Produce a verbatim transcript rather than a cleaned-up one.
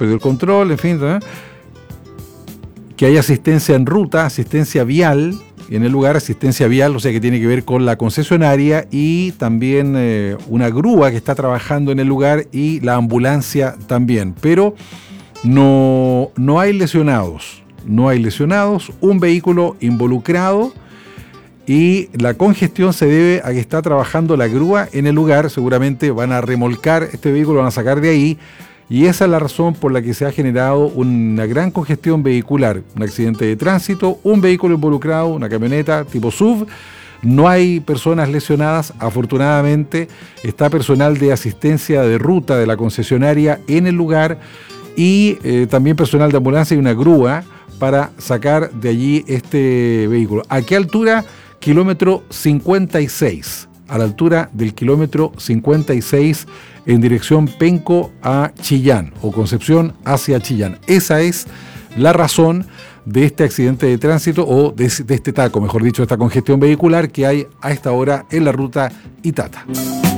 perdió el control, en fin, ¿eh? Que hay asistencia en ruta, asistencia vial en el lugar, asistencia vial, o sea que tiene que ver con la concesionaria y también eh, una grúa que está trabajando en el lugar y la ambulancia también, pero no, no hay lesionados, no hay lesionados, un vehículo involucrado y la congestión se debe a que está trabajando la grúa en el lugar, seguramente van a remolcar este vehículo, van a sacar de ahí. Y esa es la razón por la que se ha generado una gran congestión vehicular, un accidente de tránsito, un vehículo involucrado, una camioneta tipo S U V. No hay personas lesionadas, afortunadamente está personal de asistencia de ruta de la concesionaria en el lugar y eh, también personal de ambulancia y una grúa para sacar de allí este vehículo. ¿A qué altura? Kilómetro cincuenta y seis. A la altura del kilómetro cincuenta y seis en dirección Penco a Chillán o Concepción hacia Chillán. Esa es la razón de este accidente de tránsito o de, de este taco, mejor dicho, esta congestión vehicular que hay a esta hora en la ruta Itata.